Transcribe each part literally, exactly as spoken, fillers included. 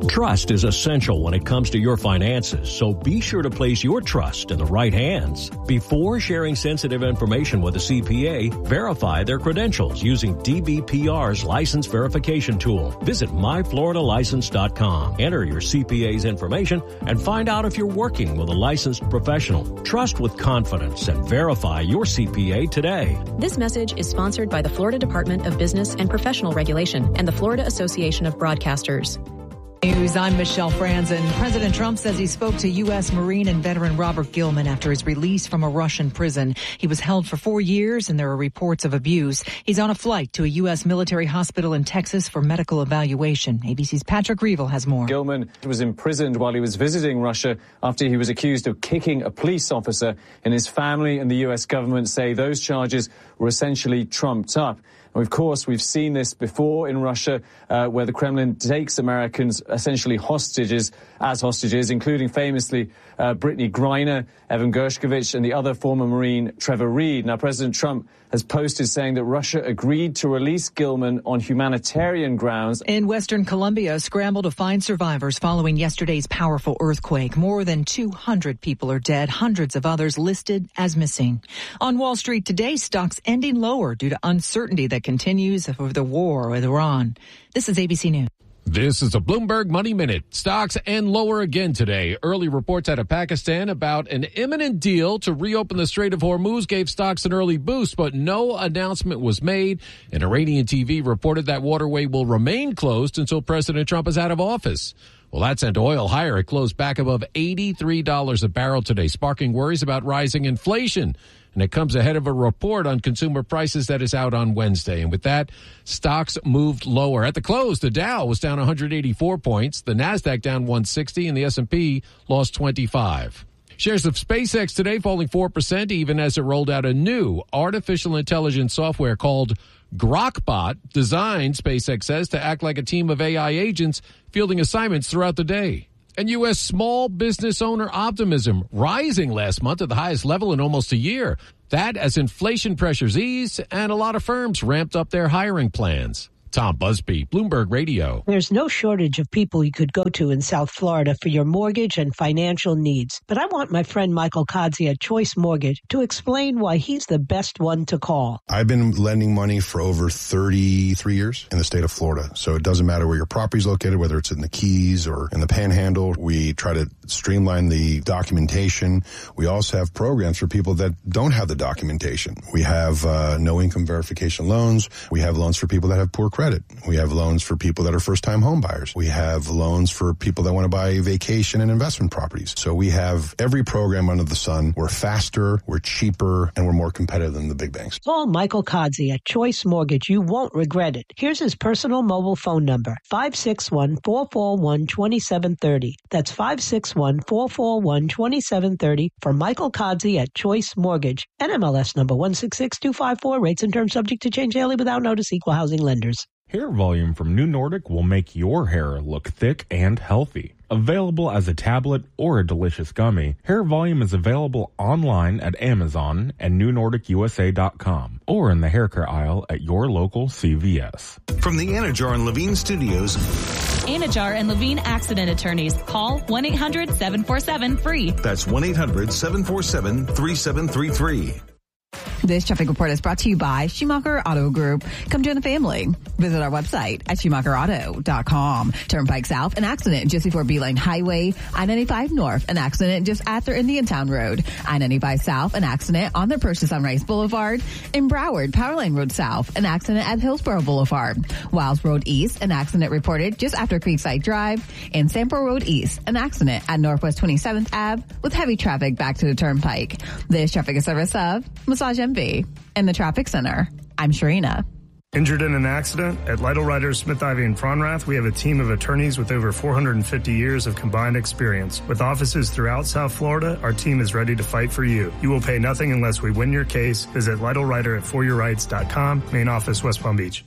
Trust is essential when it comes to your finances, so be sure to place your trust in the right hands. Before sharing sensitive information with a C P A, verify their credentials using D B P R's license verification tool. Visit my florida license dot com. Enter your C P A's information and find out if you're working with a licensed professional. Trust with confidence and verify your C P A today. This message is sponsored by the Florida Department of Business and Professional Regulation and the Florida Association of Broadcasters. News, I'm Michelle Franzen. President Trump says he spoke to U S Marine and veteran Robert Gilman after his release from a Russian prison. He was held for four years and there are reports of abuse. He's on a flight to a U S military hospital in Texas for medical evaluation. A B C's Patrick Reevell has more. Gilman was imprisoned while he was visiting Russia after he was accused of kicking a police officer, and his family and the U S government say those charges were essentially trumped up. Of course, we've seen this before in Russia, uh, where the Kremlin takes Americans essentially hostages, as hostages, including famously uh, Brittany Griner, Evan Gershkovich, and the other former Marine Trevor Reed. Now, President Trump has posted saying that Russia agreed to release Gilman on humanitarian grounds. In Western Colombia, a scramble to find survivors following yesterday's powerful earthquake. More than two hundred people are dead, hundreds of others listed as missing. On Wall Street today, stocks ending lower due to uncertainty that continues over the war with Iran. This is A B C News. This is a Bloomberg Money Minute. Stocks end lower again today. Early reports out of Pakistan about an imminent deal to reopen the Strait of Hormuz gave stocks an early boost, but no announcement was made. And Iranian T V reported that waterway will remain closed until President Trump is out of office. Well, that sent oil higher. It closed back above eighty-three dollars a barrel today, sparking worries about rising inflation. And it comes ahead of a report on consumer prices that is out on Wednesday. And with that, stocks moved lower. At the close, the Dow was down one hundred eighty-four points, the NASDAQ down one hundred sixty, and the S and P lost twenty-five. Shares of SpaceX today falling four percent, even as it rolled out a new artificial intelligence software called Grokbot, designed, SpaceX says, to act like a team of A I agents fielding assignments throughout the day. And U S small business owner optimism rising last month at the highest level in almost a year. That as inflation pressures eased and a lot of firms ramped up their hiring plans. Tom Busby, Bloomberg Radio. There's no shortage of people you could go to in South Florida for your mortgage and financial needs. But I want my friend Michael Kodzie at Choice Mortgage to explain why he's the best one to call. I've been lending money for over thirty-three years in the state of Florida. So it doesn't matter where your property is located, whether it's in the Keys or in the Panhandle. We try to streamline the documentation. We also have programs for people that don't have the documentation. We have uh, no income verification loans. We have loans for people that have poor credit. We have loans for people that are first-time home buyers. We have loans for people that want to buy vacation and investment properties. So we have every program under the sun. We're faster, we're cheaper, and we're more competitive than the big banks. Call Michael Kodzie at Choice Mortgage. You won't regret it. Here's his personal mobile phone number, five six one, four four one, two seven three zero. That's five six one, four four one, two seven three zero for Michael Kodzie at Choice Mortgage. N M L S number one six six two five four. Rates and terms subject to change daily without notice. Equal housing lenders. Hair Volume from New Nordic will make your hair look thick and healthy. Available as a tablet or a delicious gummy, Hair Volume is available online at Amazon and new nordic u s a dot com or in the hair care aisle at your local C V S. From the Anajar and Levine Studios, Anajar and Levine Accident Attorneys. Call one eight hundred seven four seven free. That's one eight hundred seven four seven three seven three three. This traffic report is brought to you by Schumacher Auto Group. Come join the family. Visit our website at schumacher auto dot com. Turnpike South, an accident just before Beeline Highway. I ninety-five North, an accident just after Indiantown Road. I ninety-five South, an accident on the Purchase on Rice Boulevard. In Broward, Powerline Road South, an accident at Hillsborough Boulevard. Wiles Road East, an accident reported just after Creekside Drive. And Sanford Road East, an accident at Northwest twenty-seventh Avenue with heavy traffic back to the Turnpike. This traffic is service of Massage M V in the Traffic Center. I'm Sharina. Injured in an accident? At Lytle Writers, Smith Ivey and Fronrath, we have a team of attorneys with over four hundred fifty years of combined experience. With offices throughout South Florida, our team is ready to fight for you. You will pay nothing unless we win your case. Visit Lytle Writer at for your rights dot com, main office, West Palm Beach.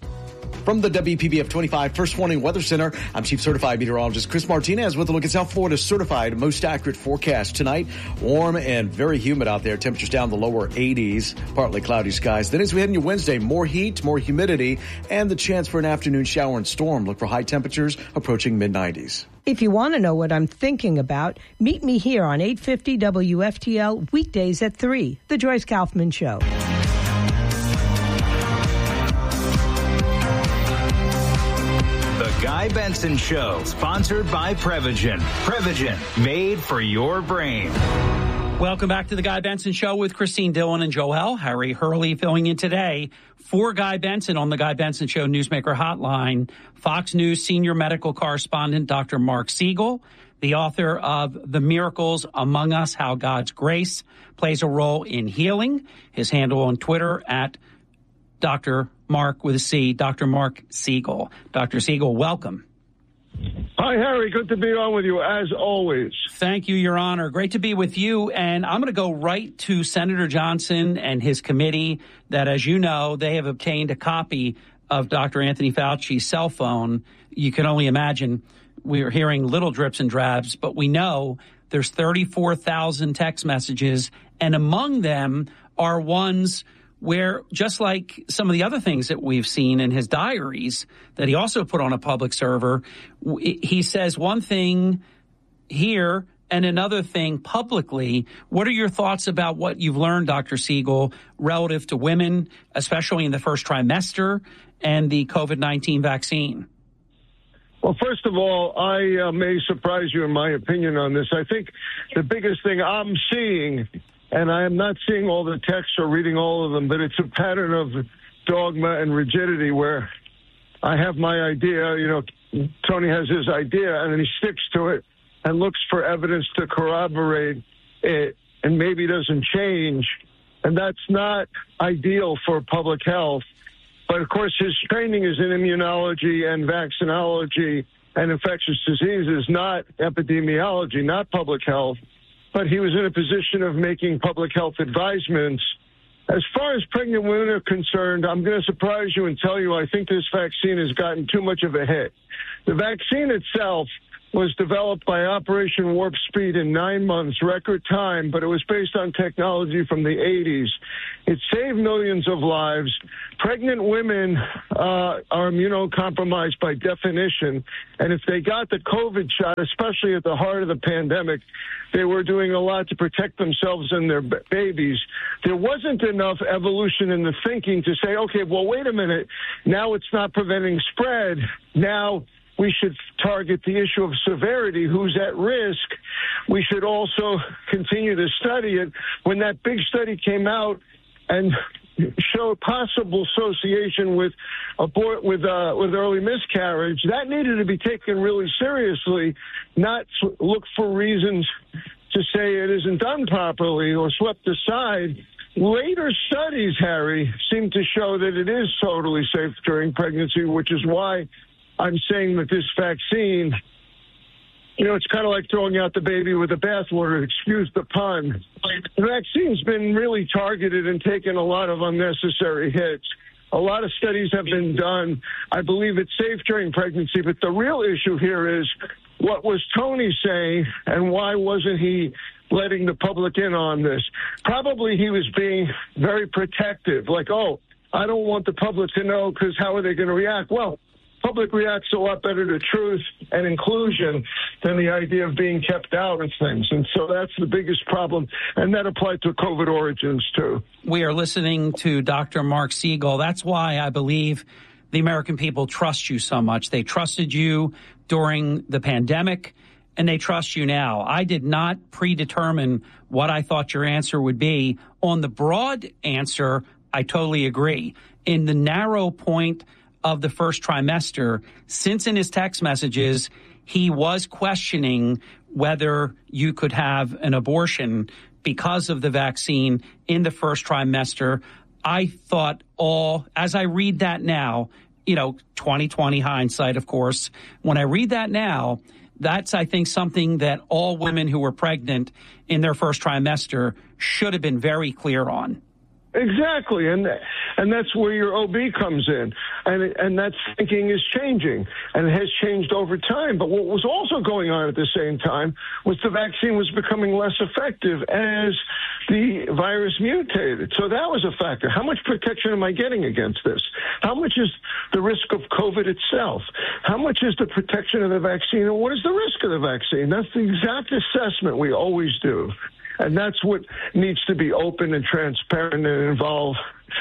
From the W P B F twenty-five First Warning Weather Center, I'm Chief Certified Meteorologist Chris Martinez with a look at South Florida's certified most accurate forecast tonight. Warm and very humid out there. Temperatures down the lower eighties, partly cloudy skies. Then as we head into Wednesday, more heat, more humidity, and the chance for an afternoon shower and storm. Look for high temperatures approaching mid nineties. If you want to know what I'm thinking about, meet me here on eight fifty W F T L weekdays at three. The Joyce Kaufman Show. Guy Benson Show, sponsored by Prevagen. Prevagen, made for your brain. Welcome back to the Guy Benson Show with Christine Dillon and Joel. Harry Hurley filling in today for Guy Benson on the Guy Benson Show Newsmaker Hotline. Fox News senior medical correspondent Doctor Mark Siegel, the author of The Miracles Among Us, How God's Grace Plays a Role in Healing. His handle on Twitter at Doctor Mark with a C, Doctor Mark Siegel. Doctor Siegel, welcome. Hi, Harry. Good to be on with you, as always. Thank you, Your Honor. Great to be with you. And I'm going to go right to Senator Johnson and his committee that, as you know, they have obtained a copy of Doctor Anthony Fauci's cell phone. You can only imagine we're hearing little drips and drabs, but we know there's thirty-four thousand text messages, and among them are ones where, just like some of the other things that we've seen in his diaries that he also put on a public server, he says one thing here and another thing publicly. What are your thoughts about what you've learned, Doctor Siegel, relative to women, especially in the first trimester, and the COVID nineteen vaccine? Well, first of all, I uh, may surprise you in my opinion on this. I think the biggest thing I'm seeing, and I am not seeing all the texts or reading all of them, but it's a pattern of dogma and rigidity where I have my idea, you know, Tony has his idea, and then he sticks to it and looks for evidence to corroborate it and maybe doesn't change. And that's not ideal for public health. But, of course, his training is in immunology and vaccinology and infectious diseases, not epidemiology, not public health. But he was in a position of making public health advisements. As far as pregnant women are concerned, I'm going to surprise you and tell you I think this vaccine has gotten too much of a hit. The vaccine itself was developed by Operation Warp Speed in nine months, record time, but it was based on technology from the eighties. It saved millions of lives. Pregnant women uh, are immunocompromised by definition, and if they got the COVID shot, especially at the heart of the pandemic, they were doing a lot to protect themselves and their b- babies. There wasn't enough evolution in the thinking to say, okay, well, wait a minute, now it's not preventing spread. Now we should target the issue of severity, who's at risk. We should also continue to study it. When that big study came out and showed possible association with abort with uh, with early miscarriage, that needed to be taken really seriously, not look for reasons to say it isn't done properly or swept aside. Later studies, Harry, seem to show that it is totally safe during pregnancy, which is why I'm saying that this vaccine, you know, it's kind of like throwing out the baby with the bathwater, excuse the pun. The vaccine's been really targeted and taken a lot of unnecessary hits. A lot of studies have been done. I believe it's safe during pregnancy, but the real issue here is what was Tony saying and why wasn't he letting the public in on this? Probably he was being very protective, like, oh, I don't want the public to know because how are they going to react? Well, public reacts a lot better to truth and inclusion than the idea of being kept out of things. And so that's the biggest problem. And that applied to COVID origins, too. We are listening to Doctor Mark Siegel. That's why I believe the American people trust you so much. They trusted you during the pandemic, and they trust you now. I did not predetermine what I thought your answer would be. On the broad answer, I totally agree. In the narrow point of the first trimester, since in his text messages, he was questioning whether you could have an abortion because of the vaccine in the first trimester. I thought all, as I read that now, you know, twenty twenty hindsight, of course, when I read that now, that's, I think, something that all women who were pregnant in their first trimester should have been very clear on. Exactly, and and that's where your O B comes in, and and that thinking is changing, and it has changed over time. But what was also going on at the same time was the vaccine was becoming less effective as the virus mutated. So that was a factor. How much protection am I getting against this? How much is the risk of COVID itself? How much is the protection of the vaccine, and what is the risk of the vaccine? That's the exact assessment we always do. And that's what needs to be open and transparent and involve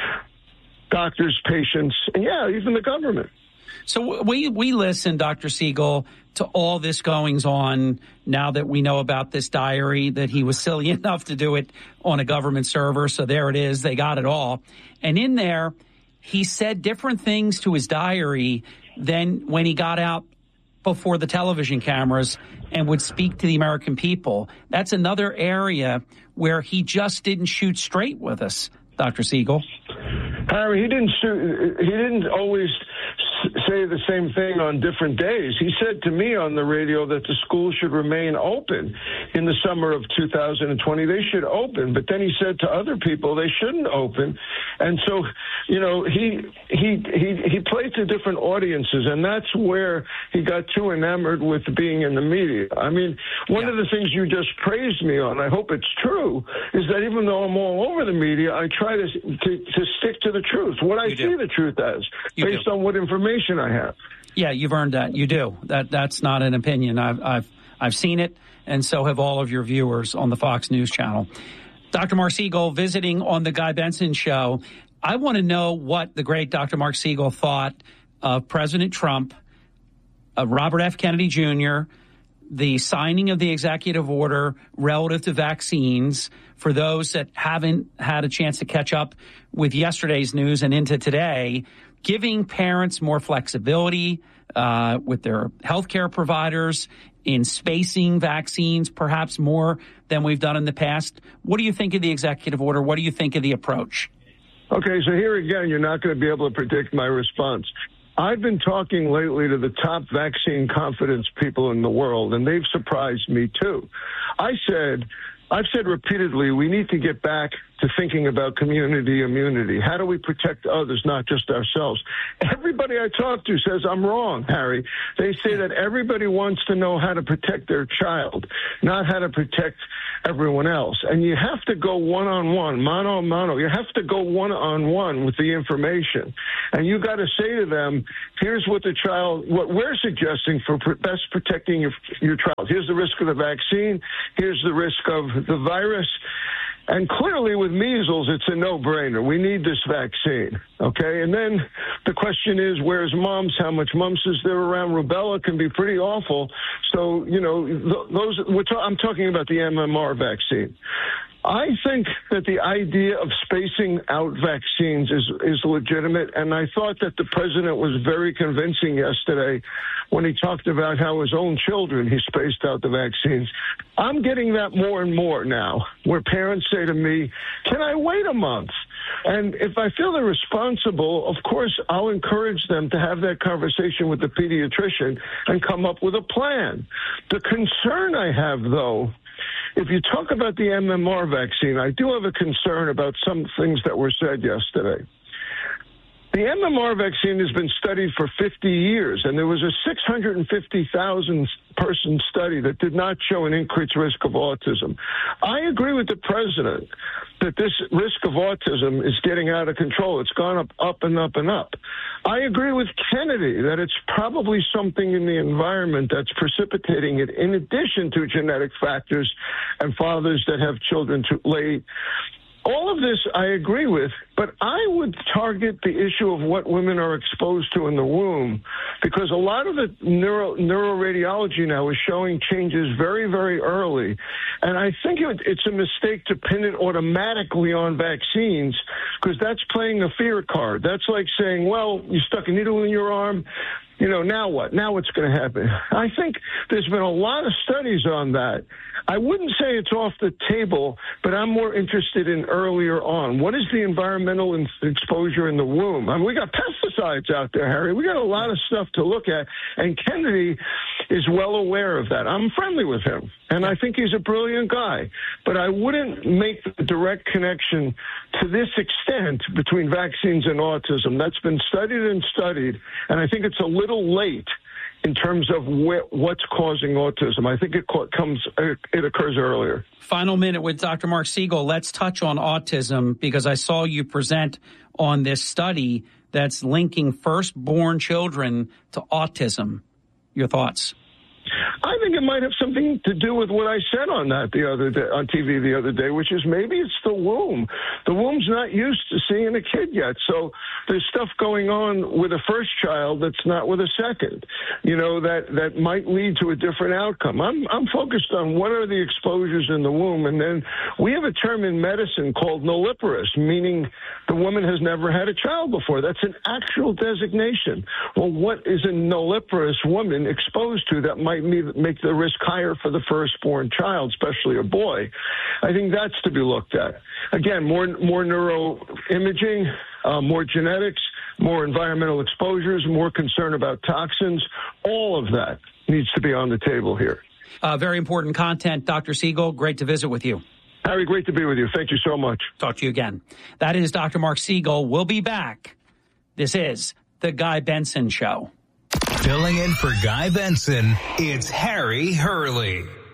doctors, patients, and, yeah, even the government. So we we listen, Doctor Siegel, to all this goings on now that we know about this diary, that he was silly enough to do it on a government server. So there it is. They got it all. And in there, he said different things to his diary than when he got out before the television cameras and would speak to the American people. That's another area where he just didn't shoot straight with us, Doctor Siegel. Harry, he didn't shoot, he didn't always say the same thing on different days. He said to me on the radio that the schools should remain open in the summer of two thousand twenty. They should open, but then he said to other people they shouldn't open. And so, you know, he he he he played to different audiences, and that's where he got too enamored with being in the media. I mean, one yeah. of the things you just praised me on, I hope it's true, is that even though I'm all over the media, I try to to, to stick to the truth, what I you see do. the truth as, you based do. on what information I have. Yeah, you've earned that. You do. That that's not an opinion. I've I've I've seen it, and so have all of your viewers on the Fox News channel. Doctor Mark Siegel visiting on the Guy Benson Show. I want to know what the great Doctor Mark Siegel thought of President Trump, of Robert F. Kennedy Junior, the signing of the executive order relative to vaccines. For those that haven't had a chance to catch up with yesterday's news and into today, giving parents more flexibility uh, with their healthcare providers in spacing vaccines, perhaps more than we've done in the past. What do you think of the executive order? What do you think of the approach? Okay, so here again, you're not going to be able to predict my response. I've been talking lately to the top vaccine confidence people in the world, and they've surprised me too. I said, I've said repeatedly, we need to get back to thinking about community immunity. How do we protect others, not just ourselves? Everybody I talk to says I'm wrong, Harry. They say that everybody wants to know how to protect their child, not how to protect everyone else. And you have to go one-on-one, mano a mano. You have to go one-on-one with the information. And you got to say to them, here's what the child, what we're suggesting for best protecting your, your child. Here's the risk of the vaccine. Here's the risk of the virus. And clearly with measles, it's a no-brainer. We need this vaccine, okay? And then the question is, where's mumps? How much mumps is there around? Rubella can be pretty awful. So, you know, th- those. We're ta- I'm talking about the M M R vaccine. I think that the idea of spacing out vaccines is, is legitimate, and I thought that the president was very convincing yesterday when he talked about how his own children, he spaced out the vaccines. I'm getting that more and more now, where parents say to me, can I wait a month? And if I feel they're responsible, of course, I'll encourage them to have that conversation with the pediatrician and come up with a plan. The concern I have, though, if you talk about the M M R vaccine, I do have a concern about some things that were said yesterday. The M M R vaccine has been studied for fifty years, and there was a six hundred fifty thousand person study that did not show an increased risk of autism. I agree with the president that this risk of autism is getting out of control. It's gone up, up and up and up. I agree with Kennedy that it's probably something in the environment that's precipitating it, in addition to genetic factors and fathers that have children too late. All of this I agree with, but I would target the issue of what women are exposed to in the womb, because a lot of the neuro, neuroradiology now is showing changes very, very early. And I think it, it's a mistake to pin it automatically on vaccines, because that's playing a fear card. That's like saying, well, you stuck a needle in your arm. You know, now what? Now what's going to happen? I think there's been a lot of studies on that. I wouldn't say it's off the table, but I'm more interested in earlier on. What is the environmental in- exposure in the womb? I mean, we got pesticides out there, Harry. We got a lot of stuff to look at. And Kennedy, is well aware of that. I'm friendly with him, and I think he's a brilliant guy. But I wouldn't make the direct connection to this extent between vaccines and autism. That's been studied and studied, and I think it's a little late in terms of wh- what's causing autism. I think it co- comes, it occurs earlier. Final minute with Doctor Mark Siegel. Let's touch on autism, because I saw you present on this study that's linking firstborn children to autism. Your thoughts? I think it might have something to do with what I said on that the other day, on T V the other day, which is maybe it's the womb. The womb's not used to seeing a kid yet. So there's stuff going on with a first child that's not with a second, you know, that, that might lead to a different outcome. I'm, I'm focused on what are the exposures in the womb. And then we have a term in medicine called nulliparous, meaning the woman has never had a child before. That's an actual designation. Well, what is a nulliparous woman exposed to that might make the risk higher for the firstborn child, especially a boy? I think that's to be looked at. Again, more more neuroimaging, uh, more genetics, more environmental exposures, more concern about toxins. All of that needs to be on the table here. Uh, very important content. Doctor Siegel, great to visit with you. Harry, great to be with you. Thank you so much. Talk to you again. That is Doctor Mark Siegel. We'll be back. This is The Guy Benson Show. Filling in for Guy Benson, it's Harry Hurley.